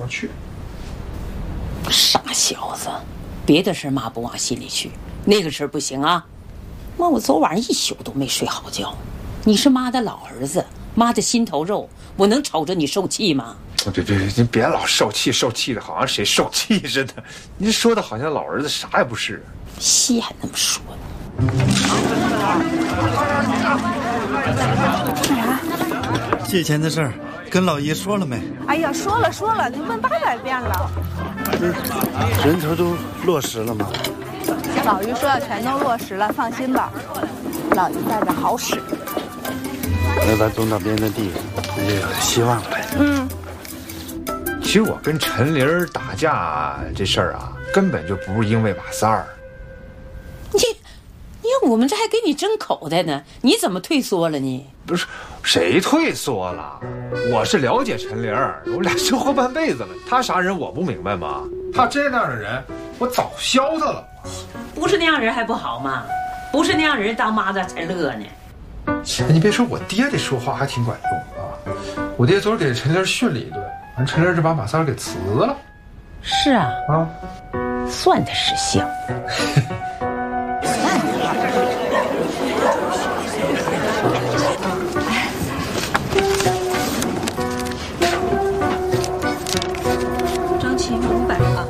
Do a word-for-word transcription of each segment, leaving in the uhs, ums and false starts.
么去。 傻小子，别的事妈不往心里去，那个事不行啊。妈，我昨晚上一宿都没睡好觉。你是妈的老儿子，妈的心头肉，我能瞅着你受气吗？ 别别别，您别老受气受气的，好像谁受气似的。您说的好像老儿子啥也不是。 稀罕那么说的。 干啥？ 借钱的事儿跟老姨说了没？ 哎呀，说了说了，你问八百遍了。 人头都落实了吗？ 老于说要全都落实了，放心吧，老于带着好使。 那咱种到别人的地，那就有希望了呗。 嗯。 其实我跟陈玲打架这事儿啊，根本就不是因为瓦三儿。 你，你看我们这还给你争口袋呢，你怎么退缩了呢？ 不是，谁退缩了？我是了解陈玲，我俩生活半辈子了，她啥人我不明白吗？她这样的人，我早削她了。 不是那样人还不好吗？不是那样人当妈的才乐呢。 你别说，我爹这说话还挺管用啊！我爹昨儿给陈玲训了一顿，完陈玲就把马三给辞了。 是啊， 啊， 算他识相。 张琪五百了。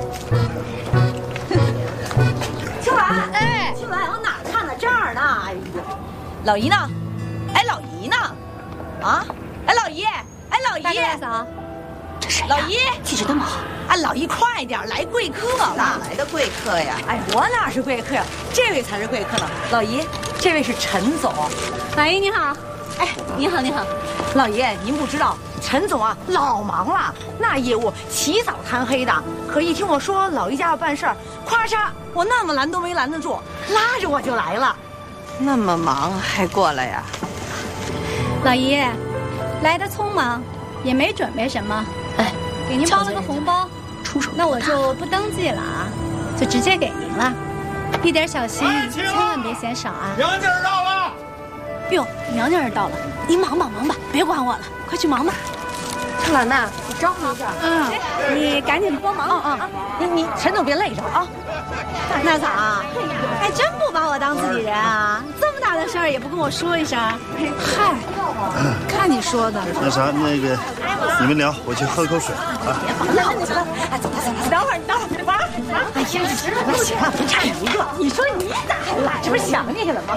青兰，哎，青兰，往哪看呢？这儿呢。哎呀，老姨呢？哎，老姨呢？啊？哎，老姨，哎，老姨， 大哥嫂， 这谁？老姨气质那么好。 哎，老姨快点，来贵客了。哪来的贵客呀？哎，我哪是贵客呀？这位才是贵客呢。老姨，这位是陈总。 老姨你好。 哎，您好，您好。老爷，您不知道，陈总啊，老忙了，那业务起早贪黑的。可一听我说老姨家要办事儿，咵嚓，我那么拦都没拦得住，拉着我就来了。那么忙还过来呀？ 老姨，来的匆忙，也没准备什么。 哎， 给您包了个红包， 出手。 那我就不登记了啊，就直接给您了。一点小心意，千万别嫌少啊。 娘家到了。 哟，娘娘儿到了，您忙吧忙吧，别管我了，快去忙吧。 春兰呐，你招呼一下。 嗯，你赶紧帮忙。 嗯嗯，你你陈总别累着啊。 大嫂，还真不把我当自己人啊！这么大的事儿也不跟我说一声。嗨，看你说的。 那啥，那个你们聊，我去喝口水啊。 别忙了，哎，走吧走吧，你等会儿，你等会儿，玩。哎呀，那行了，不差一个。你说你咋还来？这不是想你了吗？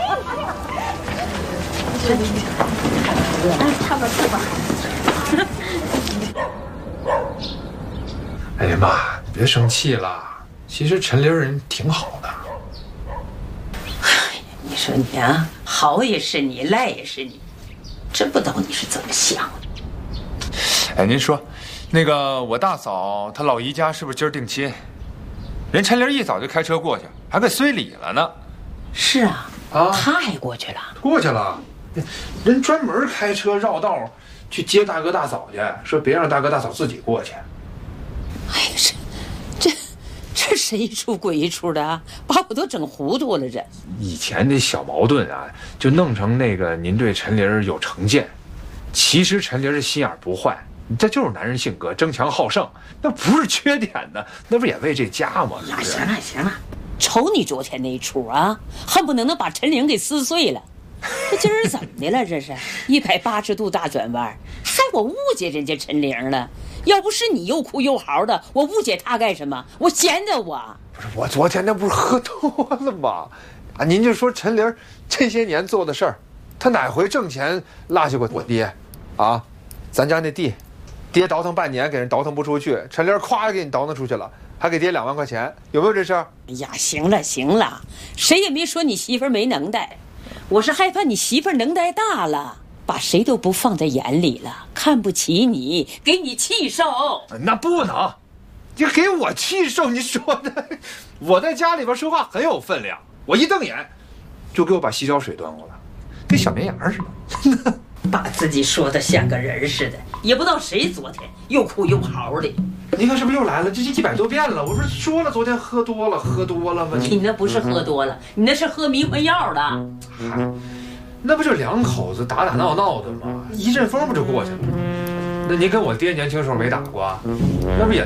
哎，差不多去吧。 哎呀妈，你别生气了。其实陈玲人挺好的。 哎，你说你啊，好也是你，赖也是你，真不懂你是怎么想的。 哎，您说，那个我大嫂她老姨家是不是今儿定亲？人陈玲一早就开车过去，还给随礼了呢。 是啊， 啊， 他还过去了。 过去了，人专门开车绕道去接大哥大嫂去，说别让大哥大嫂自己过去。 哎呀，这这这谁一出鬼一出的啊，把我都整糊涂了。这以前那小矛盾啊，就弄成那个您对陈玲有成见。其实陈玲这心眼不坏，这就是男人性格，争强好胜，那不是缺点呢，那不也为这家吗？ 那行了行了，瞅你昨天那一出啊，恨不能能把陈玲给撕碎了。这今儿怎么的了？这是一百八十度大转弯，害我误解人家陈玲了。要不是你又哭又嚎的，我误解他干什么？我闲着我。 不是我昨天那不是喝多了吗？啊，您就说陈玲这些年做的事儿，他哪回挣钱落下过我爹？啊，咱家那地，爹倒腾半年给人倒腾不出去，陈玲咵给你倒腾出去了，还给爹两万块钱，有没有这事儿？ 哎呀，行了行了，谁也没说你媳妇儿没能耐，我是害怕你媳妇儿能耐大了，把谁都不放在眼里了，看不起你，给你气受。 那不能，你给我气受，你说的，我在家里边说话很有分量，我一瞪眼，就给我把洗脚水端过来，跟小绵羊似的。 把自己说的像个人似的，也不知道谁昨天又哭又嚎的。 你看是不是又来了？这是一百多遍了，我不是说了昨天喝多了，喝多了吗？ 你那不是喝多了，你那是喝迷魂药了。 嗨，那不就两口子打打闹闹的吗？一阵风不就过去了？那您跟我爹年轻时候没打过，那不也